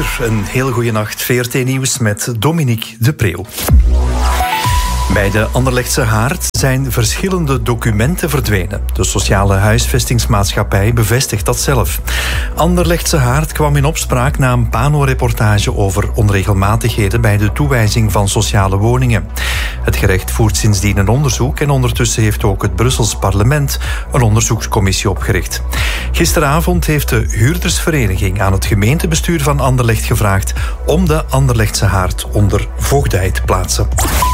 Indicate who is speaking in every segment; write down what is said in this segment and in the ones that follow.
Speaker 1: uur. Een hele goede nacht. VRT Nieuws met Dominique de Preeuw. Bij de Anderlechtse Haard zijn verschillende documenten verdwenen. De sociale huisvestingsmaatschappij bevestigt dat zelf. Anderlechtse Haard kwam in opspraak na een Pano-reportage over onregelmatigheden bij de toewijzing van sociale woningen. Het gerecht voert sindsdien een onderzoek en ondertussen heeft ook het Brussels parlement een onderzoekscommissie opgericht. Gisteravond heeft de huurdersvereniging aan het gemeentebestuur van Anderlecht gevraagd om de Anderlechtse Haard onder voogdij te plaatsen.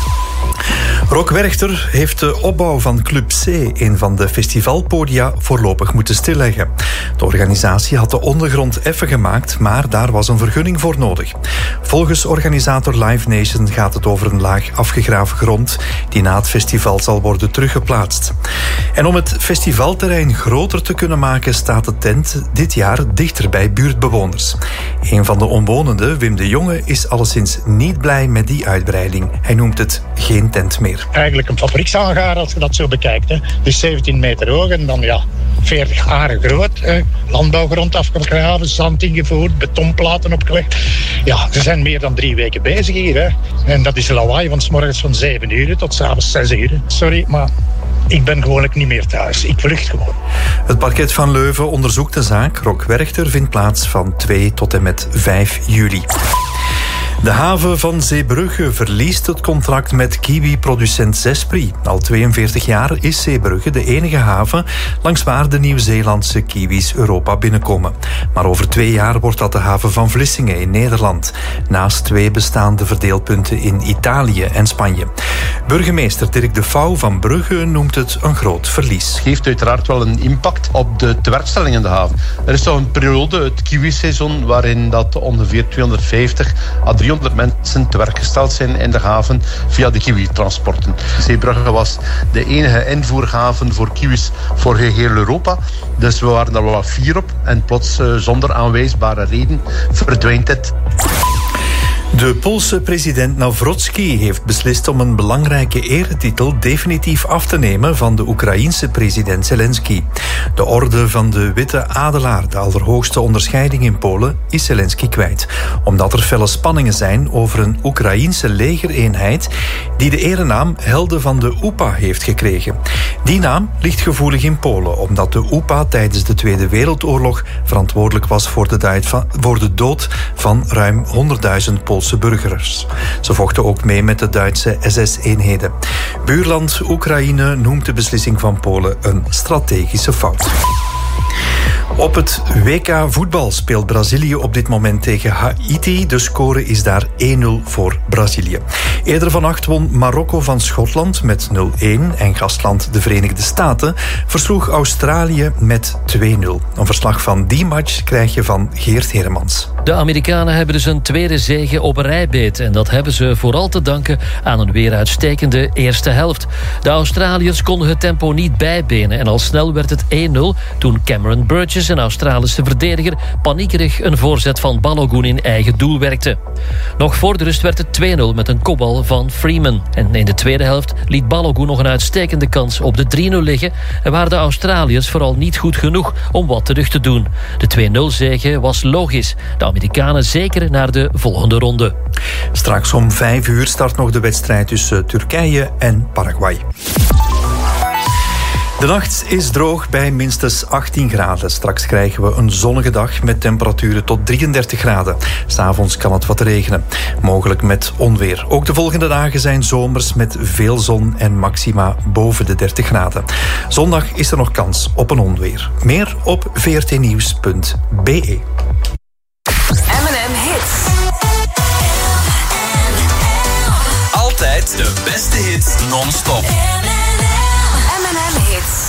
Speaker 1: Rock Werchter heeft de opbouw van Club C, een van de festivalpodia, voorlopig moeten stilleggen. De organisatie had de ondergrond effen gemaakt, maar daar was een vergunning voor nodig. Volgens organisator Live Nation gaat het over een laag afgegraven grond die na het festival zal worden teruggeplaatst. En om het festivalterrein groter te kunnen maken staat de tent dit jaar dichter bij buurtbewoners. Een van de omwonenden, Wim de Jonge, is alleszins niet blij met die uitbreiding. Hij noemt het geen tent meer.
Speaker 2: Eigenlijk een fabriekshangaar als je dat zo bekijkt. Hè. Dus 17 meter hoog en dan 40 aren groot. Landbouwgrond afgegraven, zand ingevoerd, betonplaten opgelegd. Ja, ze zijn meer dan 3 weken bezig hier. Hè. En dat is lawaai van 's morgens van 7 uur tot 's avonds 6 uur. Sorry, maar ik ben gewoonlijk niet meer thuis. Ik vlucht gewoon.
Speaker 1: Het parket van Leuven onderzoekt de zaak. Rock Werchter vindt plaats van 2 tot en met 5 juli. De haven van Zeebrugge verliest het contract met kiwi-producent Zespri. Al 42 jaar is Zeebrugge de enige haven langs waar de Nieuw-Zeelandse kiwis Europa binnenkomen. Maar over 2 jaar wordt dat de haven van Vlissingen in Nederland. Naast 2 bestaande verdeelpunten in Italië en Spanje. Burgemeester Dirk de Vouw van Brugge noemt het een groot verlies.
Speaker 3: Het heeft uiteraard wel een impact op de tewerkstelling in de haven. Er is toch een periode, het kiwiseizoen, waarin dat ongeveer 250 à 300 mensen te werk gesteld zijn in de haven via de kiwi-transporten. Zeebrugge was de enige invoerhaven voor kiwis voor geheel Europa. Dus we waren daar wel fier op. En plots, zonder aanwijsbare reden, verdwijnt het.
Speaker 1: De Poolse president Nawrocki heeft beslist om een belangrijke eretitel definitief af te nemen van de Oekraïense president Zelensky. De orde van de Witte Adelaar, de allerhoogste onderscheiding in Polen, is Zelensky kwijt. Omdat er felle spanningen zijn over een Oekraïense legereenheid die de erenaam Helden van de UPA heeft gekregen. Die naam ligt gevoelig in Polen, omdat de UPA tijdens de Tweede Wereldoorlog verantwoordelijk was voor de dood van ruim 100.000 Poolse burgers. Ze vochten ook mee met de Duitse SS-eenheden. Buurland Oekraïne noemt de beslissing van Polen een strategische fout. Op het WK voetbal speelt Brazilië op dit moment tegen Haiti. De score is daar 1-0 voor Brazilië. Eerder vannacht won Marokko van Schotland met 0-1 en gastland de Verenigde Staten versloeg Australië met 2-0. Een verslag van die match krijg je van Geert Heremans.
Speaker 4: De Amerikanen hebben dus een tweede zege op rij beet. En dat hebben ze vooral te danken aan een weer uitstekende eerste helft. De Australiërs konden het tempo niet bijbenen en al snel werd het 1-0 toen Cameron Burgess, een Australische verdediger, paniekerig een voorzet van Balogun in eigen doel werkte. Nog voor de rust werd het 2-0 met een kopbal van Freeman. En in de tweede helft liet Balogun nog een uitstekende kans op de 3-0 liggen en waren de Australiërs vooral niet goed genoeg om wat terug te doen. De 2-0 zege was logisch. De Amerikanen zeker naar de volgende ronde.
Speaker 1: Straks om 5 uur start nog de wedstrijd tussen Turkije en Paraguay. De nacht is droog bij minstens 18 graden. Straks krijgen we een zonnige dag met temperaturen tot 33 graden. 'S Avonds kan het wat regenen, mogelijk met onweer. Ook de volgende dagen zijn zomers met veel zon en maxima boven de 30 graden. Zondag is er nog kans op een onweer. Meer op vrtnieuws.be.
Speaker 5: M&M Hits.
Speaker 6: Altijd de beste hits non-stop.
Speaker 5: M&M Hits.